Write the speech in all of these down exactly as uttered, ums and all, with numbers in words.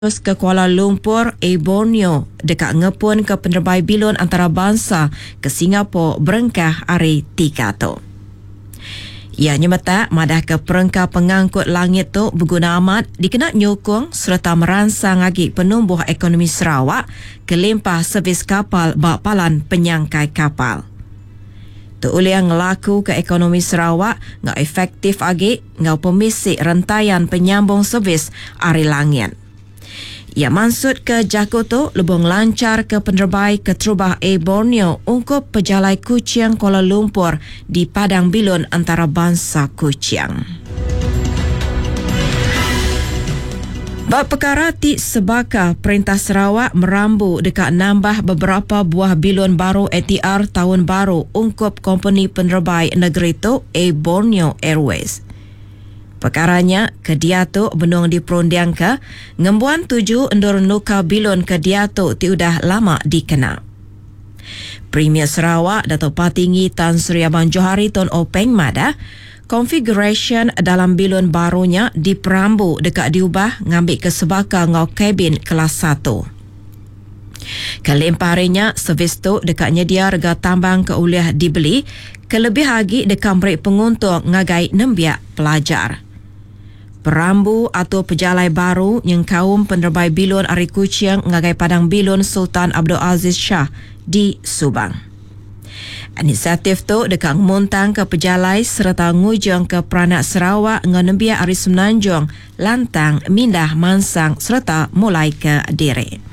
ke Kuala Lumpur, A Borneo dekat ngepun ke penerbai bilon antarabangsa ke Singapura berengkah hari tiga tu. Ia nyemata madah ke perengkah pengangkut langit tu berguna amat dikena nyokong serta merangsang lagi penumbuh ekonomi Sarawak ke limpah servis kapal bakalan penyangkai kapal. Tu oleh ngelaku ke ekonomi Sarawak ngau efektif lagi ngau pemisik rantaian penyambung servis hari langit. Ia maksud ke Jago tu lebong lancar ke penerbai ke Trubah A Borneo ungkup pejalai Kuching Kuala Lumpur di Padang Bilon antarabangsa Kuching. Bab perkara ti sebaka Perintah Sarawak merambu dekat nambah beberapa buah bilon baru A T R tahun baru ungkup company penerbai negeri tu A Borneo Airways. Perkaranya, ke dia tu benung diperundiang ke, ngembuan tuju endur nuka bilon ke dia tu tiudah lama dikena. Premier Sarawak Dato' Patinggi Tan Sri Abang Johari Tun Openg Mada, configuration dalam bilon barunya diperambu dekat diubah ngambil ke sebaka ngau kabin kelas satu. Kelempah harinya, servis tu dekat nyedia rega tambang ke uliah dibeli, kelebih lagi dekat merek penguntung ngagai nembiak pelajar. Perambu atau pejalai baru yang kaum penerbai bilon Ari Kuching ngagai Padang Bilon Sultan Abdul Aziz Shah di Subang. Inisiatif tu dekat muntang ke pejalai serta ngujung ke peranak Sarawak ngenembiak Ari Semenanjung, Lantang, Mindah, Mansang serta mulai ke Diri.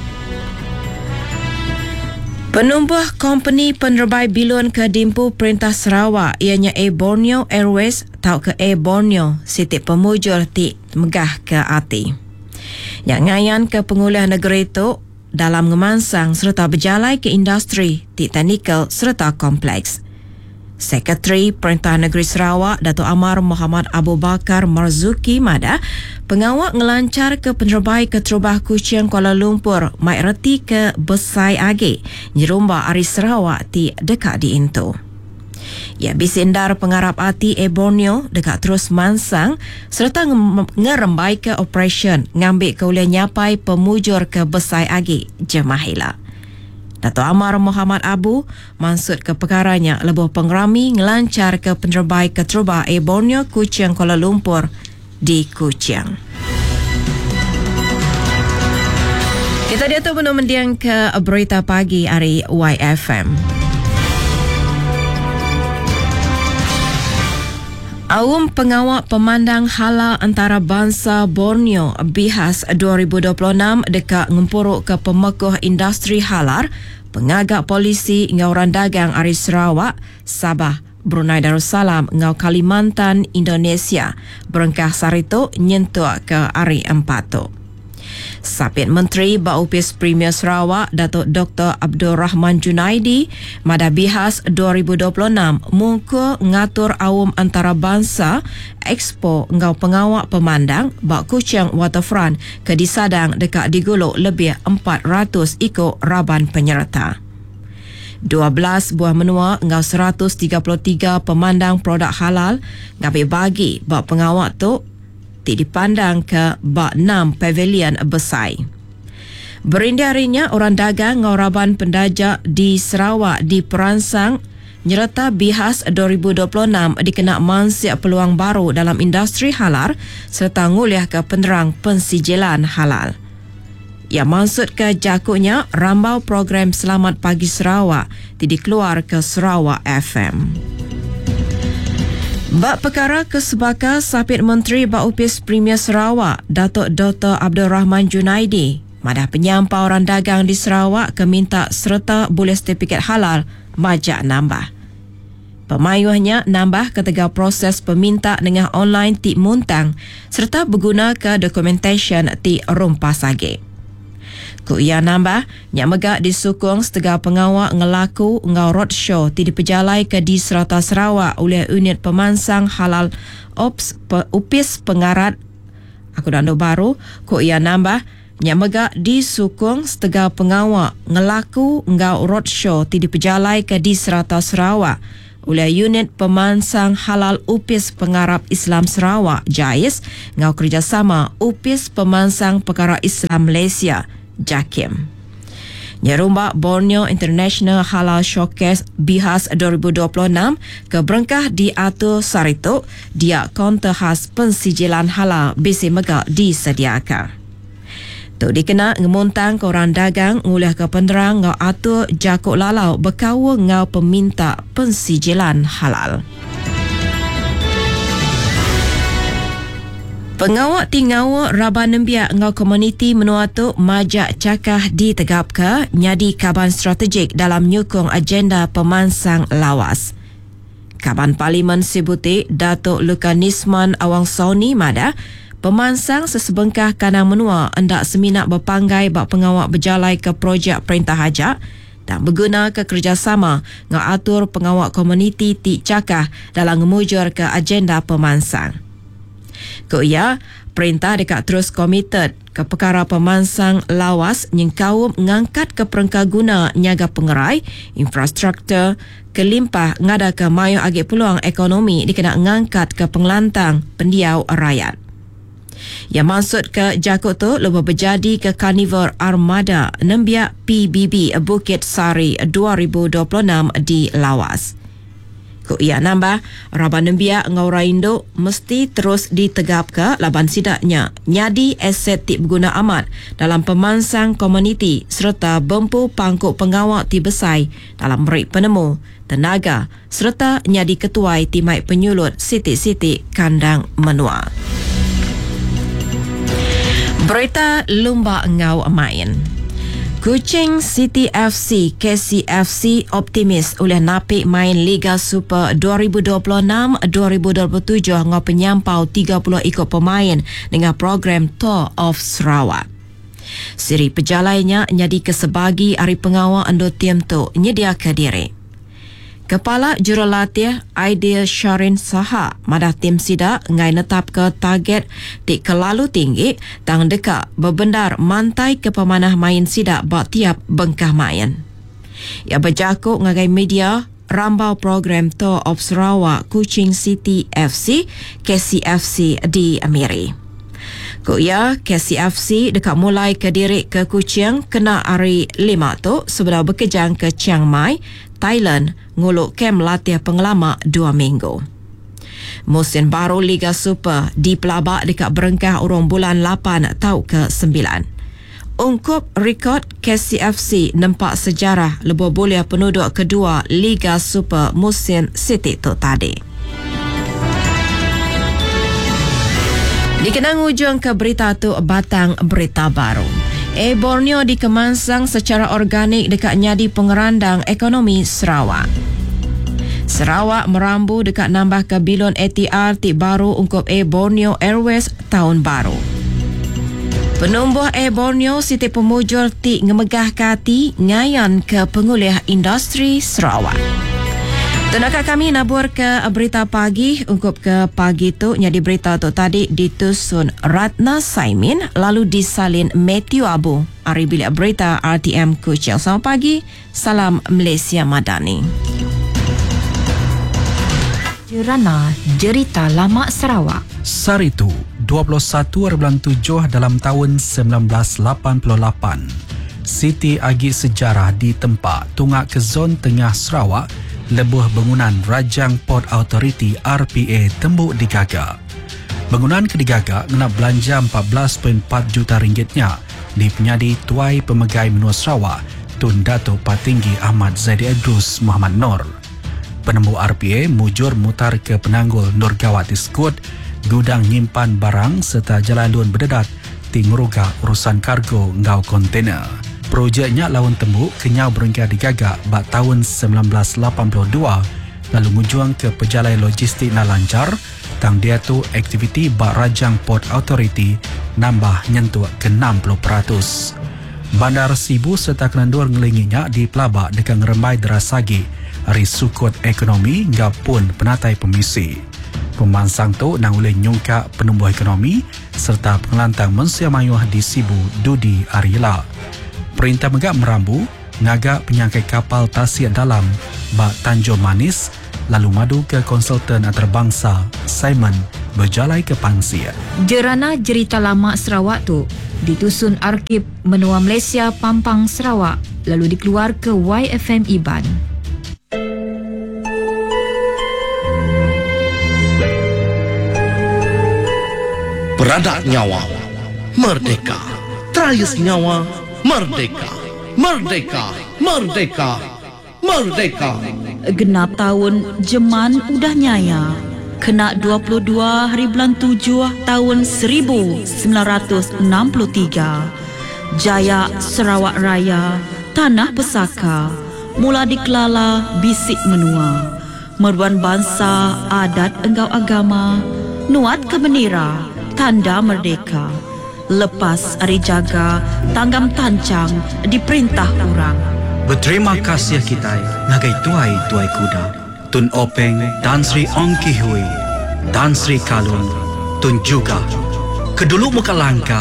Penumbuh company penerbai bilon ke Dimpu Perintah Sarawak ianya A Borneo Airways tau ke A Borneo sitik pemujur ti megah ke hati. Yang ngayan ke penguliah negeri itu dalam ngemansang serta berjalai ke industri ti teknikal serta kompleks. Sekretari Perintah Negeri Sarawak Dato' Amar Muhammad Abu Bakar Marzuki Mada pengawak ngelancar ke penerbai ke Trubah Kuching Kuala Lumpur mai reti ke besai agi nyerumba Ari Sarawak ti dekat di Intu. Ia bisindar pengarap hati A Borneo dekat terus mansang serta ngerembai ke operation ngambil ke ulih nyapai pemujur ke besai agi jemahila. Dato' Amar Muhammad Abu maksud ke perkaranya lebuh pengrami ngelancar ke penerbai ke Trubah A Borneo Kuching Kuala Lumpur di Kuching. Kita dia tu benar mendiang ke berita pagi hari Y F M. Awam pengawak pemandang halal antarabangsa Borneo Bihas dua ribu dua puluh enam dekat ngempuruk ke pemekuh industri halal, pengagak polisi ngau orang dagang Ari Sarawak, Sabah, Brunei Darussalam ngau Kalimantan, Indonesia, berengkah sarito nyentuh ke Ari empat tu. Sapit Menteri Baupis Premier Sarawak Datuk Doktor Abdul Rahman Junaidi Mada Bihas dua ribu dua puluh enam muka ngatur awam antarabangsa Expo ngau pengawak pemandang bak Kuching Waterfront ke disadang dekat diguluk lebih empat ratus ikut raban penyerta. dua belas buah menua ngau seratus tiga puluh tiga pemandang produk halal ngabil bagi bak pengawak tu dipandang ke bak enam pavilion besai. Berindiarinya orang dagang ngauraban pendajak di Sarawak di peransang nyerta Bihas dua ribu dua puluh enam dikena mansiak peluang baru dalam industri halal serta nguliah ke penerang pensijilan halal. Ia maksud ke jakunya rambau program Selamat Pagi Sarawak dikeluar ke Sarawak F M. Bak perkara kesebaka Sapit Menteri Baupis Premier Sarawak Datuk Doktor Abdul Rahman Junaidi madah penyampau orang dagang di Sarawak ke minta serta boleh sertifikat halal majak nambah. Pemayuhnya nambah ketiga proses peminta dengan online ti muntang serta berguna ke documentation ti rumpah sage. Ku ia nambah, nyak megak disukung setengah pengawak ngelaku ngau roadshow ti dipejalai ke di Serata Sarawak oleh unit pemansang halal Ops pe, Upis Pengarat aku dando baru. Ku ia nambah, nyak megak disukung setengah pengawak ngelaku ngau roadshow ti dipejalai ke di Serata Sarawak oleh unit pemansang halal Upis Pengarap Islam Sarawak JAIS ngau kerjasama Upis Pemansang Perkara Islam Malaysia JAKIM. Nyarumba Borneo International Halal Showcase Bihas dua ribu dua puluh enam ke berengkah diatur Sarito dia kaunter khas pensijilan halal bisi megak disediakan. Tu dikena ngemuntang korang dagang ngulih ke penerang ngau atur jakuk lalau berkawa ngau peminta pensijilan halal. Pengawak tinggawa Rabah Nembiak ngau komuniti menua tu majak cakah ditegapkan nyadi kaban strategik dalam nyukung agenda pemansang lawas. Kaban Parlimen Sibuti Datuk Lukanisman Awang Sauni Mada pemansang sesebengkah kanang menua hendak seminat berpanggai bak pengawak berjalai ke projek perintah hajak dan berguna ke kerjasama ngau atur pengawak komuniti ti cakah dalam ngemujur ke agenda pemansang. Ko ia, perintah dekat terus komited ke perkara pemansang lawas nyengkau mengangkat ke perengkah guna nyaga pengerai, infrastruktur, kelimpah ngada ke mayu agak peluang ekonomi dikena ngangkat ke pengelantang pendiau rakyat. Yang maksud ke jakut tu lebih berjadi ke Carnivore Armada Nembiak P B B Bukit Sari dua ribu dua puluh enam di lawas. Ko ia nambah, Rabah Nembiak ngau Raindo mesti terus ditegap ke laban sidaknya nyadi aset ti berguna amat dalam pemansang komuniti serta bempu pangkuk pengawak ti besai dalam merik penemu, tenaga serta nyadi ketuai ti mai penyulut sitik-sitik kandang menua. Berita lumba ngau main. Kuching City F C K C F C optimis oleh napik main Liga Super dua ribu dua puluh enam dua ribu dua puluh tujuh ngau penyampau tiga puluh ikut pemain dengan program Tour of Sarawak. Siri pejalainya nyadi kesebagi hari pengawal ando tim tu nyediakan diri. Kepala Jurulatih Aidil Syarin Saha madah tim sidak ngai netap ke target di kelalu tinggi tang dekat berbendar mantai ke pemanah main sidak bak tiap bengkah main. Ia berjakuk ngagai media rambau program Tour of Sarawak Kuching City F C K C F C di Amiri. Ko ia K C F C dekat mulai ke diri ke Kuching kena hari lima tu sebelum berkejang ke Chiang Mai, Thailand nguluk kem latih pengelama dua minggu. Musim baru Liga Super dipelabak dekat berengkah urung bulan lapan tau ke sembilan. Ungkup rekod K C F C nampak sejarah lebih boleh penduduk kedua Liga Super musim Siti tu tadi. Dikenang ujung ke berita tu batang berita baru. E Borneo dikemansang secara organik dekat nyadi pengerandang ekonomi Sarawak. Sarawak merambu dekat nambah ke bilon A T R ti baru ungkup E Borneo Airways tahun baru. Penumbuh E Borneo siti pemujur ti ngemegah kati ngayan ke pengulih industri Sarawak. Tunaka kami nabur ke berita pagi. Ungkup ke pagi tu nyadi berita tu tadi ditusun Ratna Saimin lalu disalin Matthew Abu. Hari bilik berita R T M Kuching. Selamat pagi. Salam Malaysia Madani. Jerana Jerita Lama Sarawak. Saritu dua puluh satu bulan tujuh dalam tahun sembilan belas lapan puluh lapan. Siti Agi Sejarah di tempat tungak ke zon tengah Sarawak lebuh bangunan Rajang Port Authority R P A tembuk digagak. Bangunan kedigagak kena belanja empat belas perpuluhan empat juta ringgitnya di penyadi Tuai Pemegai Menua Sarawak Tun Datuk Patinggi Ahmad Zaidi Idrus Muhammad Nur. Penemu R P A mujur mutar ke penanggul Nur Gawat Iskut, gudang nyimpan barang serta jalan lun berdedat tingruga urusan kargo ngau kontainer. Projeknya lawan tembuk kenyau berengkar digagak bak tahun sembilan belas lapan puluh dua lalu ngujuang ke pejalai logistik na lancar tang dia tu aktiviti bak Rajang Port Authority nambah nyentuh ke enam puluh peratus. Bandar Sibu serta Kenandur ngelinginya di pelabak dekat ngerembai derasagi hari sukut ekonomi ngau pun penatai pemisi. Pemansang tu nang boleh nyungkak penumbuh ekonomi serta pengelantang mensia mayuh di Sibu Dudi Arila. Perintah megak merambu ngagak penyangkai kapal tasik dalam bak Tanjung Manis lalu madu ke konsultan antarabangsa Simon berjalai ke Pansir. Jerana Cerita Lama Sarawak tu ditusun Arkib Menua Malaysia Pampang Sarawak lalu dikeluar ke Y F M Iban. Beradak nyawa, merdeka. Terayus nyawa, merdeka. Merdeka, merdeka, merdeka. Genap tahun Jeman udah nyaya. Kena dua puluh dua hari bulan tujuh tahun seribu sembilan ratus enam puluh tiga. Jaya Sarawak Raya, Tanah Pesaka, mula dikelala bisik menua. Meruan bangsa, adat enggau agama, nuat ke bendera, tanda merdeka. Lepas hari jaga, tanggam tancang diperintah orang. Berterima kasih kita ngagai tuai tuai kuda, Tun Openg dan Sri Ong Ki Hui, dan Sri Kalun, Tun juga. Kedulu muka langkah,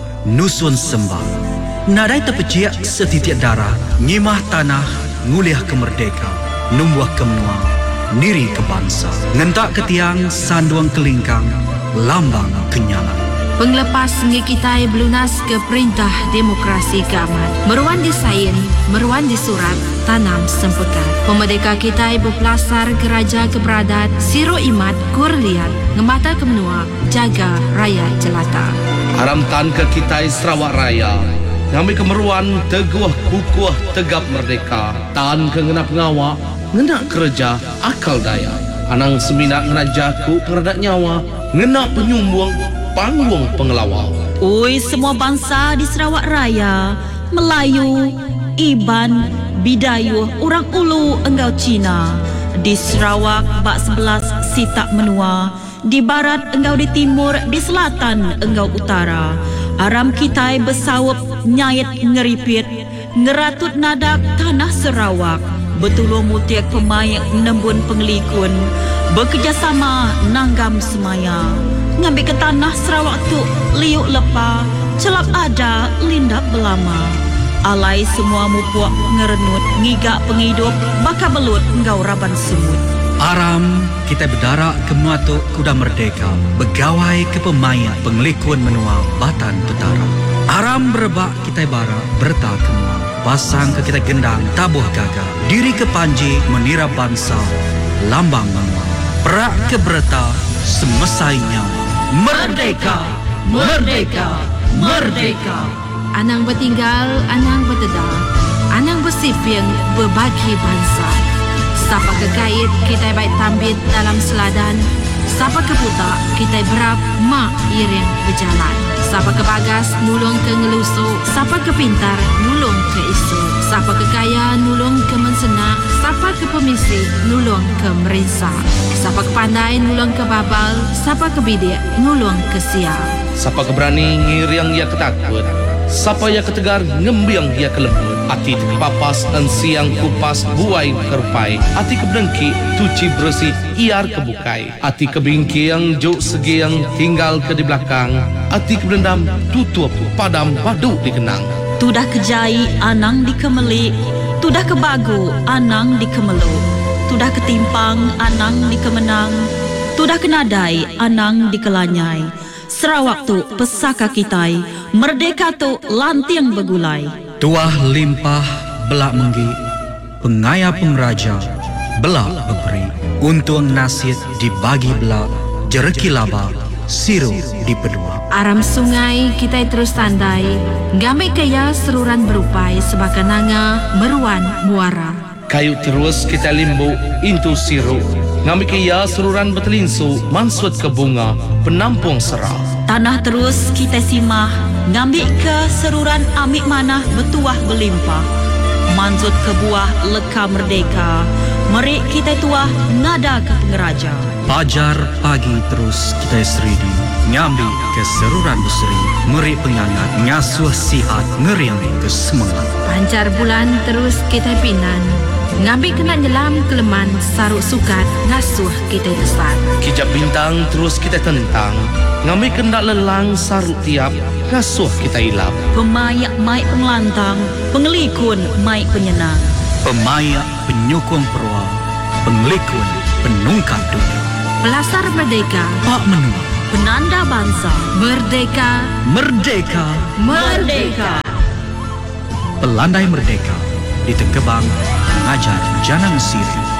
nusun sembah. Nadai terpeciak setitik darah, nyimah tanah, nguliah ke merdeka, numbuh ke menua, niri ke bangsa. Ngentak ke tiang, sanduang kelingkang, lambang kenyalan. Penglepas ngi kita belunas ke perintah demokrasi keaman. Meruan di sain, meruan di surat, tanam sempekat. Pemerdeka kita berpelasar ke raja keberadat, siro imat kurliat, ngemata ke menua, jaga rakyat jelata. Aram tan ke kita Sarawak Raya, ngambil kemeruan teguh kukuh tegap merdeka. Tan ke ngenap ngawak, ngenak kerja akal daya. Anang seminak ngenak jaku peradak nyawa, ngenak penyumbung panggung pengelawang. Oi semua bangsa di Sarawak Raya, Melayu, Iban, Bidayuh, orang Ulu enggau Cina. Di Sarawak bak sebelas sitak menua, di barat enggau di timur, di selatan enggau utara. Aram kitai bersawap nyayat ngeripit, ngeratut nadak tanah Sarawak. Betulung mutiak pemayak nembun pengelikun, bekerjasama nanggam semaya. Ngambil ke tanah Sarawak tu liuk lepa, celap ada lindap belama. Alai semua mupuak ngerenut, ngigak penghidup, baka belut engkau raban semut. Aram kita berdarak ke muatuk kuda merdeka, begawai ke pemayak pengelikun menua Batan Petara. Aram berebak kita bara berta kemua, pasang ke kita gendang tabuh gagah, diri ke panji menira bangsa, lambang menua. Perak ke berta semesai nyawa. Merdeka, merdeka, merdeka. Anang bertinggal, anang bertedal, anang bersipiang berbagi bangsa. Sapa kekait kita baik tambit dalam seladan, sapa keputak kita berap mak iring berjalan. Sapa kebagas nulung ke ngelusuk, sapa kepintar nulung ke isu, sapa kekaya nulung ke mensena, sapa ke pemisik nulung ke merinsak, sapa kepandai nulung ke babal, sapa kebidik nulung ke sial. Sapa keberani ngiriang ia ketakut, sapa ia ketegar ngembiang ia kelembut. Ati papas ensiang kupas buai kerpai, ati kebdengki tuci bersih iar kebukai. Ati kebingki yang juk segi yang tinggal ke di belakang, ati kebendam tutup padam padu dikenang. Tudah kejai anang di kemelik, tudah kebagu anang di kemeluk, tudah ketimpang anang di kemenang, tudah kenadai anang di kelanyai. Sarawak tu pesaka kitai, merdeka tu lantiang begulai. Tuah limpah belak menggi, pengaya pengraja belak beberi. Untung nasid dibagi belak, jereki laba siru di pedua. Aram sungai kita terus tandai, gamai kaya seruran berupai sebagai nanga meruan muara. Kayu terus kita limbu intu siru, ngambil kaya seruran betelinsu mansut ke bunga penampung serah. Tanah terus kita simah, ngambil ke seruran amik manah betuah berlimpah. Manzut ke buah leka merdeka, merik kita tuah nada ke pengeraja. Pajar pagi terus kita seridi, ngambil ke seruran beseri, merik pengangat, ngasuh sihat, ngeriang ke semangat. Pancar bulan terus kita pinan, ngambil kena nyelam keleman saruk sukat, ngasuh kita besar. Kijab bintang terus kita tentang, ngambil kena lelang saruk tiap, ngasuh kita ilap. Pemayak maik pengelantang, pengelikun maik penyenang. Pemayak penyukung perwa, pengelikun penungkap dunia. Pelasar Merdeka, Pak Menua, Penanda bangsa. Merdeka, Merdeka, Merdeka. Pelandai Merdeka, di Tengkebang, mengajar Janang Siri.